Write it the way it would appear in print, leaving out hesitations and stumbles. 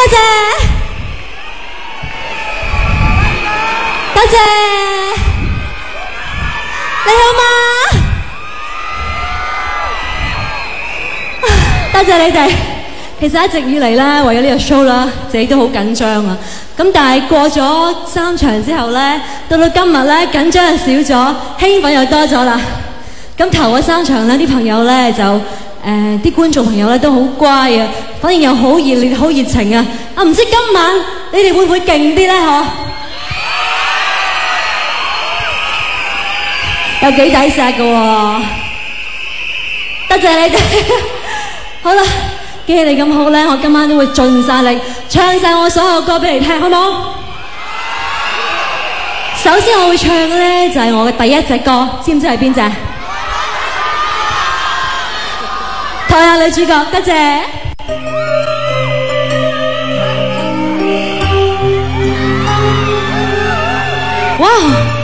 謝，多謝，你好嗎？多謝你哋。其實一直以嚟咧，為咗呢個 show 啦，自己都好緊張啊。咁但係過咗3場之後咧，到今日咧，緊張又少咗，興奮又多咗啦。咁頭嗰3場咧，啲朋友咧就啲觀眾朋友咧都好乖啊，反應又好熱烈、好熱情啊！唔知今晚你哋會唔會勁啲咧？嗬，有幾抵錫㗎喎！多謝你哋。好啦，既然你咁好咧，我今晚都會盡晒力唱晒我所有歌俾你聽，好唔好？首先我會唱嘅咧就係我嘅第一隻歌，知唔知係邊隻？台下女主角，多謝。哇！